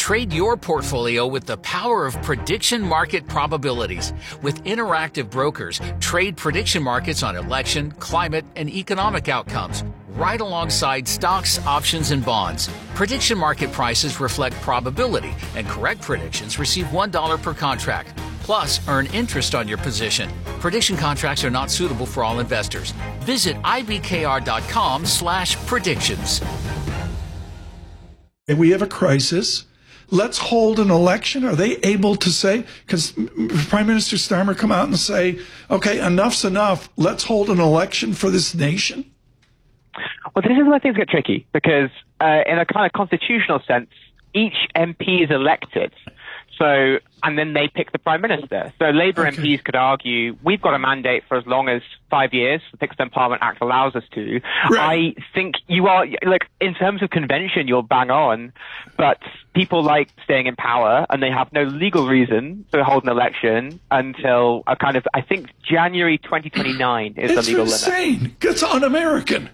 Trade your portfolio with the power of prediction market probabilities. With Interactive Brokers, trade prediction markets on election, climate, and economic outcomes, right alongside stocks, options, and bonds. Prediction market prices reflect probability, and correct predictions receive $1 per contract. Plus, earn interest on your position. Prediction contracts are not suitable for all investors. Visit ibkr.com/predictions. We have a crisis. Let's hold an election. Are they able to say, because Prime Minister Starmer come out and say, okay, enough's enough. Let's hold an election for this nation? Well, this is where things get tricky, because in a kind of constitutional sense, each MP is elected. So, and then they pick the Prime Minister. So Labour MPs could argue, we've got a mandate for as long as 5 years, the Fixed Term Parliament Act allows us to. Right. I think you are, like, in terms of convention, you'll bang on, but people like staying in power, and they have no legal reason to hold an election until a kind of, I think, January 2029 is the legal limit. It's insane. It's un-American.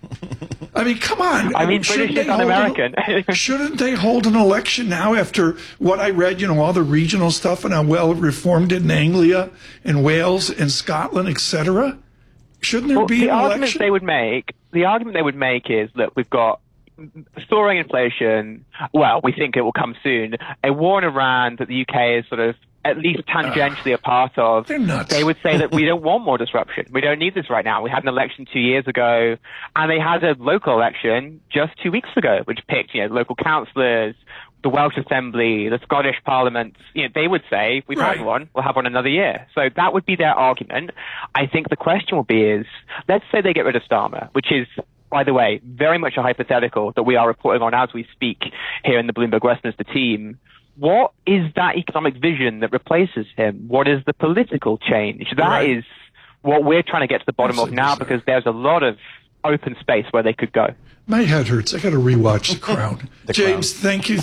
I mean, come on. I mean, British is un-American. Shouldn't they hold an election now after what I read, all the regional stuff and how well reformed it in Anglia and Wales and Scotland, etc.? Shouldn't there be an election? The argument they would make is, look, we've got soaring inflation. Well, we think it will come soon. A war in Iran that the UK is sort of at least tangentially a part of. They're nuts. They would say that we don't want more disruption. We don't need this right now. We had an election 2 years ago, and they had a local election just 2 weeks ago, which picked, local councillors, the Welsh Assembly, the Scottish Parliament. They would say, we've had one, we'll have one another year. So that would be their argument. I think the question will be is, let's say they get rid of Starmer, which is, by the way, very much a hypothetical that we are reporting on as we speak here in the Bloomberg Westminster team. What is that economic vision that replaces him? What is the political change? That is what we're trying to get to the bottom of now, because there's a lot of open space where they could go. My head hurts. I got to rewatch The Crown. James, thank you.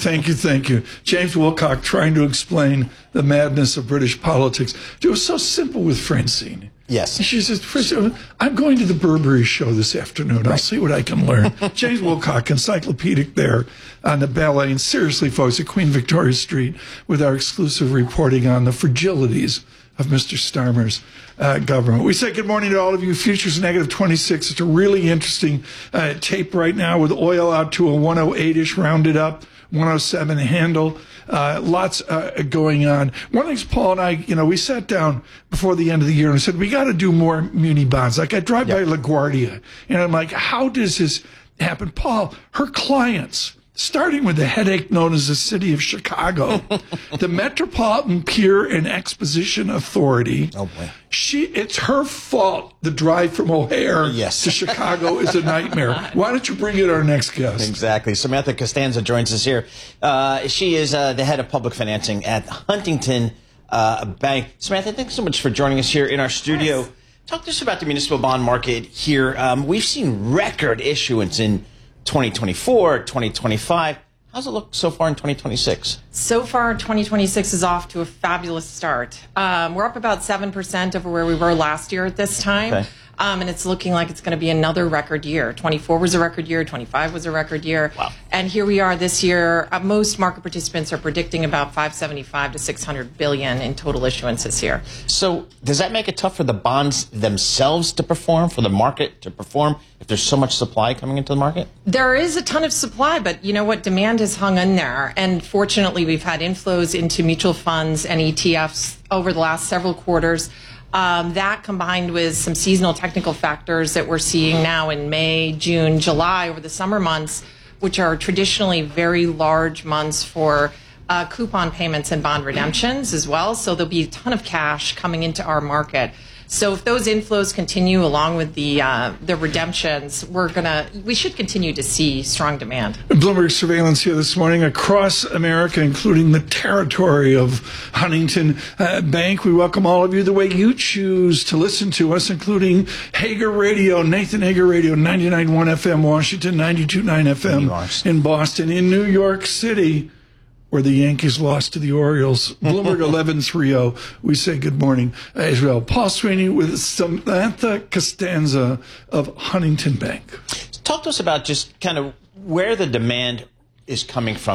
James Wilcock trying to explain the madness of British politics. It was so simple with Francine. Yes. She says, I'm going to the Burberry show this afternoon. I'll see what I can learn. James Wilcock, encyclopedic there on the ballet. And seriously, folks, at Queen Victoria Street with our exclusive reporting on the fragilities of Mr. Starmer's government. We say good morning to all of you. Futures negative 26. It's a really interesting tape right now with oil out to a 108-ish rounded up, 107 handle. Lots going on. One of the things Paul and I, we sat down before the end of the year and said, we got to do more muni bonds. Like I drive by LaGuardia and I'm like, how does this happen? Paul, her clients, starting with the headache known as the city of Chicago, the Metropolitan Pier and Exposition Authority. Oh, boy. It's her fault the drive from O'Hare to Chicago is a nightmare. Why don't you bring in our next guest? Exactly. Samantha Costanza joins us here. She is the head of public financing at Huntington Bank. Samantha, thanks so much for joining us here in our studio. Yes. Talk to us about the municipal bond market here. We've seen record issuance in 2024, 2025. How's it look so far in 2026? So far, 2026 is off to a fabulous start. We're up about 7% over where we were last year at this time. Okay. And it's looking like it's going to be another record year. 24 was a record year. 25 was a record year. Wow. And here we are this year. Most market participants are predicting about 575 to 600 billion in total issuance this year. So does that make it tough for the bonds themselves to perform, for the market to perform, if there's so much supply coming into the market? There is a ton of supply, but you know what? Demand has hung in there. And fortunately, we've had inflows into mutual funds and ETFs over the last several quarters. That combined with some seasonal technical factors that we're seeing now in May, June, July over the summer months, which are traditionally very large months for coupon payments and bond redemptions as well. So there'll be a ton of cash coming into our market. So if those inflows continue along with the redemptions, we should continue to see strong demand. Bloomberg surveillance here this morning across America, including the territory of Huntington Bank. We welcome all of you the way you choose to listen to us, including Hager Radio, Nathan Hager Radio, 99.1 FM Washington, 92.9 FM in Boston, in New York City, where the Yankees lost to the Orioles. Bloomberg 1130. We say good morning as well. Paul Sweeney with Samantha Costanza of Huntington Bank. Talk to us about just kind of where the demand is coming from.